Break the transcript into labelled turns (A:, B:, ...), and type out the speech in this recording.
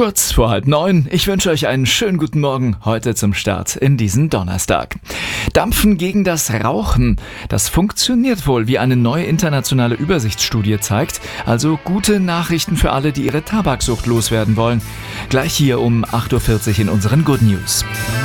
A: Kurz vor 8:30. Ich wünsche euch einen schönen guten Morgen heute zum Start in diesen Donnerstag. Dampfen gegen das Rauchen. Das funktioniert wohl, wie eine neue internationale Übersichtsstudie zeigt. Also gute Nachrichten für alle, die ihre Tabaksucht loswerden wollen. Gleich hier um 8:40 Uhr in unseren Good News.